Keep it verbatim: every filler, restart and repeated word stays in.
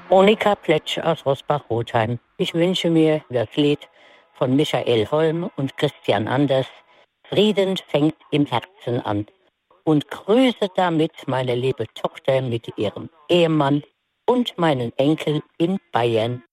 Monika Pletsch aus Rosbach-Rotheim. Ich wünsche mir das Lied von Michael Holm und Christian Anders. Frieden fängt im Herzen an. Und grüße damit meine liebe Tochter mit ihrem Ehemann und meinen Enkel in Bayern